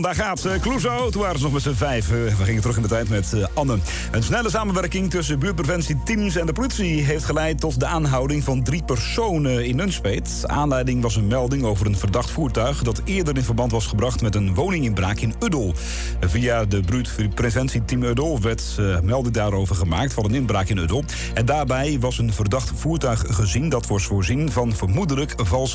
Daar gaat Clouseau. Toen waren ze nog met z'n 5. We gingen terug in de tijd met Anne. Een snelle samenwerking tussen buurtpreventieteams en de politie heeft geleid tot de aanhouding van 3 personen in Nunspeet. Aanleiding was een melding over een verdacht voertuig dat eerder in verband was gebracht met een woninginbraak in Uddel. Via de buurtpreventieteam Uddel werd melding daarover gemaakt van een inbraak in Uddel. En daarbij was een verdacht voertuig gezien dat was voorzien van vermoedelijk vals